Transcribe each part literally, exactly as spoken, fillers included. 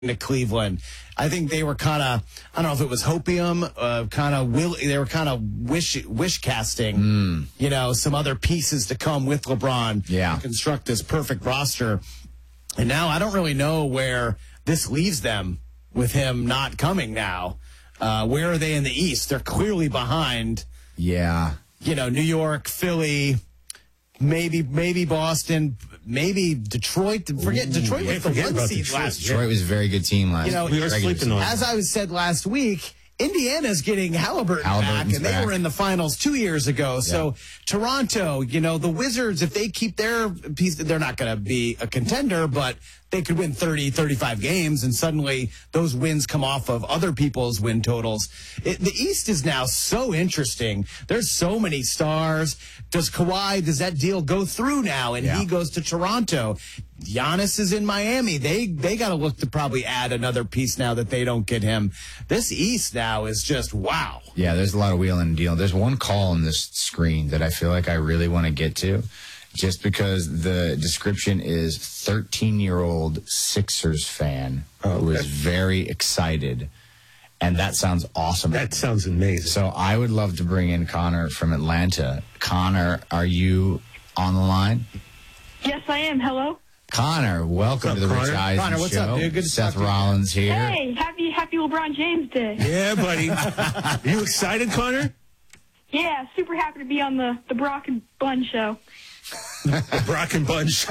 to Cleveland. I think they were kind of, I don't know if it was hopium, uh, kind of will, they were kind of wish wish casting, mm. you know, some other pieces to come with LeBron yeah. to construct this perfect roster. And now I don't really know where this leaves them with him not coming now. Uh, where are they in the East? They're clearly behind. Yeah. You know, New York, Philly, maybe maybe Boston, maybe Detroit. Forget Ooh, Detroit yeah, was the forget one seed Detroit. last Detroit year. was a very good team last You know, we were regular sleeping on as I was said last week, Indiana's getting Halliburton back, and they back. were in the finals two years ago. Yeah. So Toronto, you know, the Wizards, if they keep their piece, they're not going to be a contender, but they could win thirty, thirty-five games, and suddenly those wins come off of other people's win totals. It, the East is now so interesting. There's so many stars. Does Kawhi, does that deal go through now, and yeah. he goes to Toronto? Giannis is in Miami. They they got to look to probably add another piece now that they don't get him. This East now is just wow. Yeah, there's a lot of wheeling and dealing. There's one call on this screen that I feel like I really want to get to, just because the description is thirteen-year-old Sixers fan oh, who is okay. very excited, and that sounds awesome. That sounds amazing. So I would love to bring in Connor from Atlanta. Connor, are you on the line? Yes, I am. Hello. Connor, welcome What's to up, the Connor? Rich Eisen Connor, what's Show. up, dude? Good to Seth talk to you. Rollins here. Hey, happy happy LeBron James Day. Yeah, buddy. Are you excited, Connor? Yeah, super happy to be on the the Brock and Bun show. The Brock and Bunch.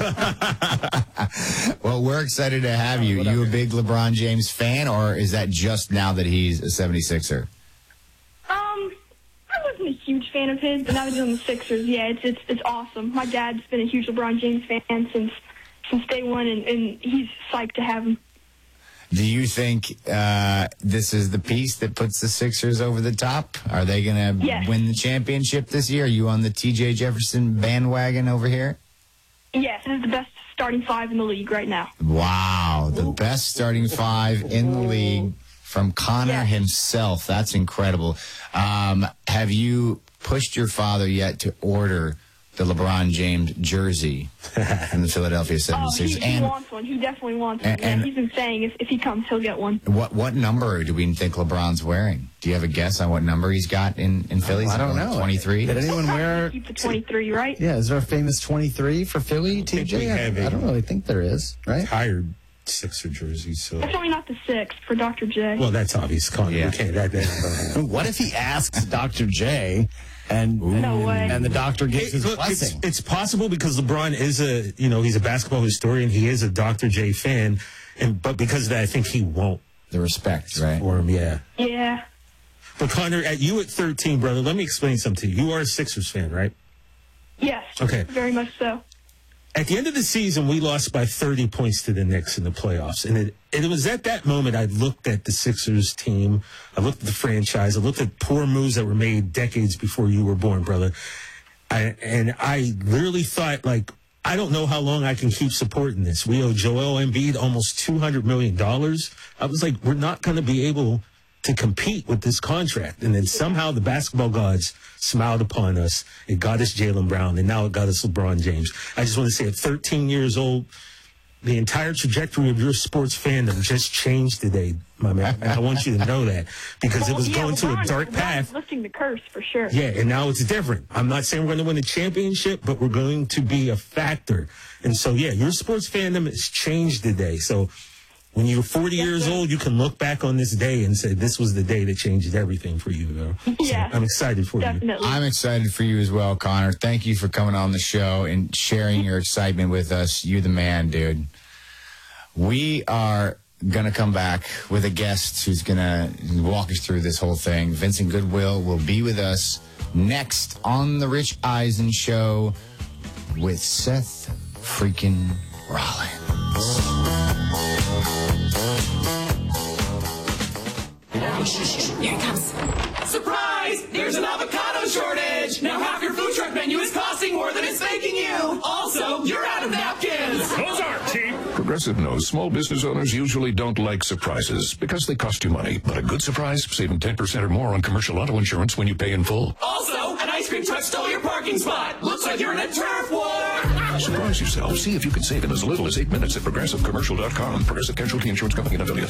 Well, we're excited to have you. You a big LeBron James fan, or is that just now that he's a seventy-sixer? Um, I wasn't a huge fan of his, but now that he's on the Sixers, yeah, it's it's it's awesome. My dad's been a huge LeBron James fan since since day one, and, and he's psyched to have him. Do you think uh, this is the piece that puts the Sixers over the top? Are they going to Yes. win the championship this year? Are you on the T J Jefferson bandwagon over here? Yes, this is the best starting five in the league right now. Wow, the best starting five in the league from Connor Yeah. himself. That's incredible. Um, have you pushed your father yet to order the LeBron James jersey from the Philadelphia Oh, he, seventy-sixers? he and wants one. He definitely wants one. and- yeah, and- he's been saying if, if he comes, he'll get one. what what number do we think LeBron's wearing? Do you have a guess on what number he's got in, in Philly? I don't know. twenty-three? Did anyone wear? Keep the twenty-three, right? Yeah, is there a famous twenty-three for Philly, T think J? we I, have I a- don't really think there is, right? Tired Sixer jersey, so. Definitely not the six for Doctor J. Well, that's obvious, Connor. Yeah. We can't. That, that, What if he asks Doctor J and No way. and the doctor gives Hey, his look, it's, blessing? it's possible because LeBron is a, you know, he's a basketball historian. He is a Doctor J fan, and but because of that, I think he won't The respect, right? for him. Yeah. Yeah. But Connor, at you at thirteen, brother, let me explain something to you. You are a Sixers fan, right? Yes. Okay. Very much so. At the end of the season, we lost by thirty points to the Knicks in the playoffs. And it, it was at that moment I looked at the Sixers team. I looked at the franchise. I looked at poor moves that were made decades before you were born, brother. I, and I literally thought, like, I don't know how long I can keep supporting this. We owe Joel Embiid almost two hundred million dollars. I was like, we're not going to be able to compete with this contract. And then somehow the basketball gods smiled upon us. It got us Jaylen Brown, and now it got us LeBron James. I just want to say at thirteen years old, the entire trajectory of your sports fandom just changed today, my man. And I want you to know that because it Well, was yeah, going to a LeBron- dark LeBron's path. lifting the curse for sure. Yeah, and now it's different. I'm not saying we're going to win a championship, but we're going to be a factor. And so, yeah, your sports fandom has changed today. So when you're forty years old, you can look back on this day and say, this was the day that changed everything for you, though. So Yeah, I'm excited for you. Definitely. I'm excited for you as well, Connor. Thank you for coming on the show and sharing your excitement with us. You're the man, dude. We are going to come back with a guest who's going to walk us through this whole thing. Vincent Goodwill will be with us next on The Rich Eisen Show with Seth freaking Rollins. Here it comes. Surprise! There's an avocado shortage! Now half your food truck menu is costing more than it's making you! Also, you're out of napkins! Those aren't cheap. Progressive knows small business owners usually don't like surprises because they cost you money. But a good surprise, saving ten percent or more on commercial auto insurance when you pay in full. Also, an ice cream truck stole your parking spot! Looks like you're in a turf war! Surprise yourself. See if you can save in as little as eight minutes at progressive commercial dot com. Progressive Casualty Insurance Company and affiliates.